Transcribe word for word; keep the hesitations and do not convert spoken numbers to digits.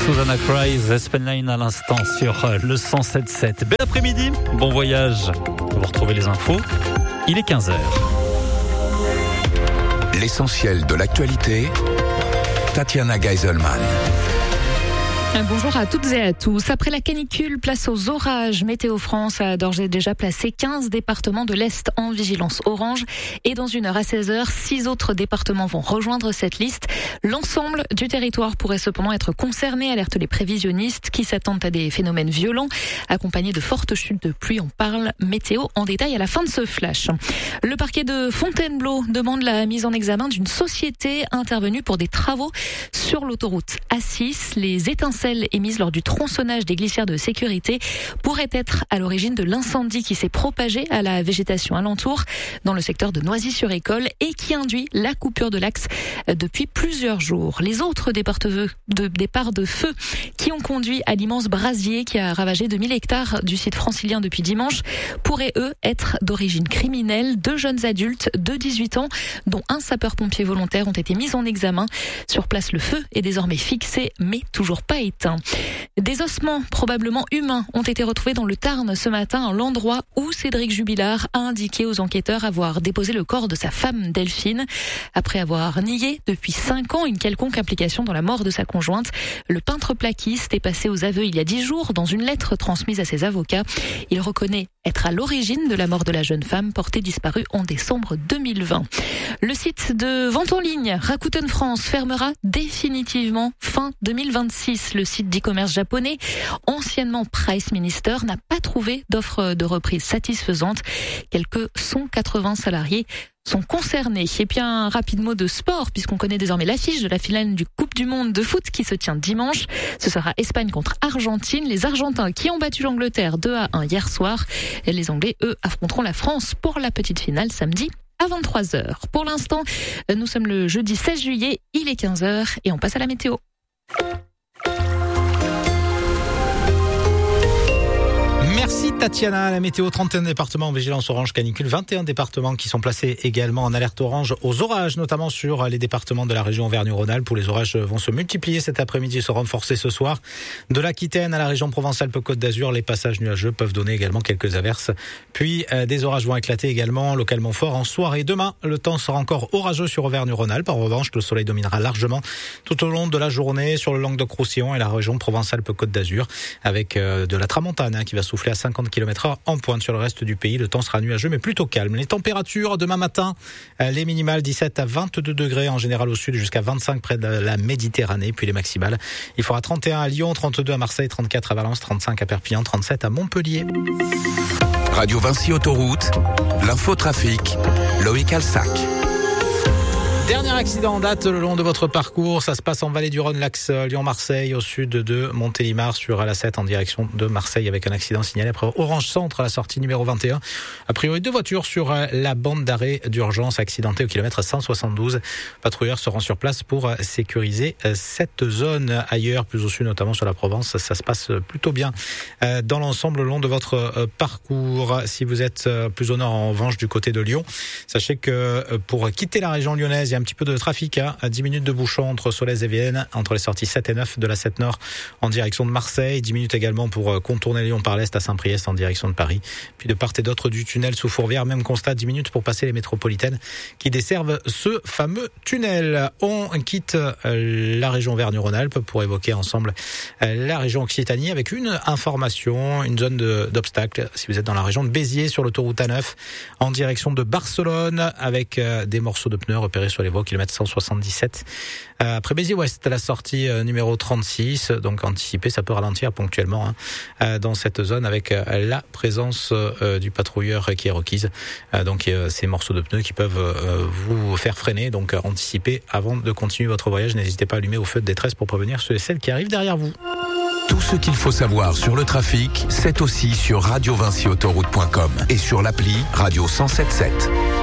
Susanna Cries, Aspen Line à l'instant sur le cent sept sept. Bel après-midi, bon voyage. Vous retrouvez les infos, il est quinze heures. L'essentiel de l'actualité, Tatiana Geiselman. Bonjour à toutes et à tous. Après la canicule, place aux orages. Météo France a d'ores et déjà placé quinze départements de l'Est en vigilance orange. Et dans une heure à seize heures, six autres départements vont rejoindre cette liste. L'ensemble du territoire pourrait cependant être concerné, alertent les prévisionnistes qui s'attendent à des phénomènes violents, accompagnés de fortes chutes de pluie. On parle météo en détail à la fin de ce flash. Le parquet de Fontainebleau demande la mise en examen d'une société intervenue pour des travaux sur l'autoroute A six. Les étincelles émises lors du tronçonnage des glissières de sécurité pourraient être à l'origine de l'incendie qui s'est propagé à la végétation alentour dans le secteur de Noisy-sur-École et qui induit la coupure de l'axe depuis plusieurs jours. Les autres départs de, de, départs de feu qui ont conduit à l'immense brasier qui a ravagé deux mille hectares du site francilien depuis dimanche pourraient, eux, être d'origine criminelle. Deux jeunes adultes de dix-huit ans, dont un sapeur-pompier volontaire, ont été mis en examen. Sur place, le feu est désormais fixé, mais toujours pas éteint. Des ossements, probablement humains, ont été retrouvés dans le Tarn ce matin, à l'endroit où Cédric Jubilard a indiqué aux enquêteurs avoir déposé le corps de sa femme Delphine. Après avoir nié depuis cinq ans une quelconque implication dans la mort de sa conjointe, le peintre plaquiste est passé aux aveux il y a dix jours dans une lettre transmise à ses avocats. Il reconnaît être à l'origine de la mort de la jeune femme portée disparue en décembre deux mille vingt. Le site de vente en ligne Rakuten France fermera définitivement fin deux mille vingt-six. Le site d'e-commerce japonais, anciennement Price Minister, n'a pas trouvé d'offre de reprise satisfaisante. Quelques cent quatre-vingts salariés sont concernés. Et puis un rapide mot de sport, puisqu'on connaît désormais l'affiche de la finale du Coupe du Monde de foot qui se tient dimanche. Ce sera Espagne contre Argentine. Les Argentins qui ont battu l'Angleterre deux à un hier soir. Et les Anglais, eux, affronteront la France pour la petite finale samedi à vingt-trois heures. Pour l'instant, nous sommes le jeudi seize juillet, il est quinze heures et on passe à la météo. Merci Tatiana. La météo, trente et un départements en vigilance orange canicule, vingt et un départements qui sont placés également en alerte orange aux orages, notamment sur les départements de la région Auvergne-Rhône-Alpes où les orages vont se multiplier cet après-midi et se renforcer ce soir. De l'Aquitaine à la région Provence-Alpes-Côte d'Azur, les passages nuageux peuvent donner également quelques averses. Puis euh, des orages vont éclater également localement forts en soirée. Demain, le temps sera encore orageux sur Auvergne-Rhône-Alpes. En revanche, le soleil dominera largement tout au long de la journée sur le Languedoc-Roussillon et la région Provence-Alpes-Côte d'Azur avec euh, de la tramontane hein, qui va souffler à cinquante kilomètres heure en pointe sur le reste du pays. Le temps sera nuageux mais plutôt calme. Les températures demain matin, les minimales dix-sept à vingt-deux degrés en général au sud, jusqu'à vingt-cinq près de la Méditerranée. Puis les maximales, il fera trente et un à Lyon, trente-deux à Marseille, trente-quatre à Valence, trente-cinq à Perpignan, trente-sept à Montpellier. Radio Vinci Autoroute, l'infotrafic, Loïc Alsac. Dernier accident en date le long de votre parcours, ça se passe en Vallée du Rhône, l'axe Lyon-Marseille, au sud de Montélimar sur l'A sept en direction de Marseille avec un accident signalé après Orange Centre à la sortie numéro vingt et un. A priori deux voitures sur la bande d'arrêt d'urgence accidentée au kilomètre cent soixante-douze. Patrouilleurs seront sur place pour sécuriser cette zone. Ailleurs, plus au sud, notamment sur la Provence, ça se passe plutôt bien dans l'ensemble le long de votre parcours. Si vous êtes plus au nord, en revanche, du côté de Lyon, sachez que pour quitter la région lyonnaise, il y a un petit peu de trafic, hein, à dix minutes de bouchon entre Solèze et Vienne, entre les sorties sept et neuf de la sept Nord en direction de Marseille, dix minutes également pour contourner Lyon par l'Est à Saint-Priest en direction de Paris, puis de part et d'autre du tunnel sous Fourvière, même constat, dix minutes pour passer les métropolitaines qui desservent ce fameux tunnel. On quitte la région Auvergne-Rhône-Alpes pour évoquer ensemble la région Occitanie avec une information, une zone de, d'obstacle si vous êtes dans la région de Béziers sur l'autoroute A neuf en direction de Barcelone avec des morceaux de pneus repérés sur les voies au kilomètre cent soixante-dix-sept. Euh, après Béziers-Ouest, la sortie euh, numéro trente-six, donc anticipé, ça peut ralentir ponctuellement hein, euh, dans cette zone avec euh, la présence euh, du patrouilleur qui est requise. Euh, donc euh, ces morceaux de pneus qui peuvent euh, vous faire freiner, donc euh, anticipez avant de continuer votre voyage. N'hésitez pas à allumer au feu de détresse pour prévenir ceux et celles qui arrivent derrière vous. Tout ce qu'il faut savoir sur le trafic, c'est aussi sur radio vinci autoroute point com et sur l'appli Radio cent sept sept.